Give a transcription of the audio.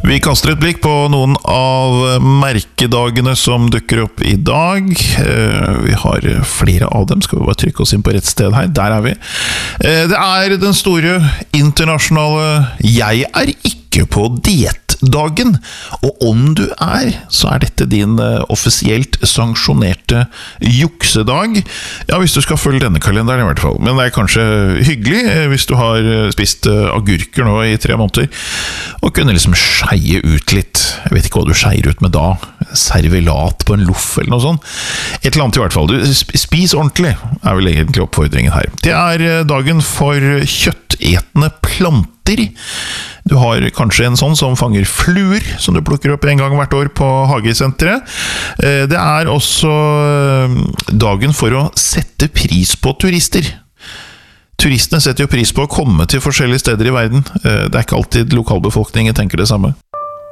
Vi kaster et blikk på noen av merkedagene som dukker opp i dag. Vi har flere av dem. Skal vi bare trykke oss inn på rett sted her? Der er vi. Det er den store internasjonale «Jeg er ikke på diett-dagen», og om du er, så er dette din offisielt sanksjonerte juksedag. Ja, hvis du skal følge denne kalenderen i hvert fall. Men det er kanskje hyggelig hvis du har spist agurker nå i 3 måneder, og kunne liksom skeie ut litt. Jeg vet ikke hva du skeier ut med da. Servelat på en loff eller noe sånt. Et eller annet i hvert fall. Spis ordentlig, er vel egentlig oppfordringen her. Det er dagen for kjøttetende planter. Du har kanskje en sånn som fanger fluer, som du plukker opp en gang hvert år på hagesenteret. Det er også dagen for å sette pris på turister. Turistene setter jo pris på å komme til forskjellige steder i verden. Det er ikke alltid lokalbefolkningen tenker det samme.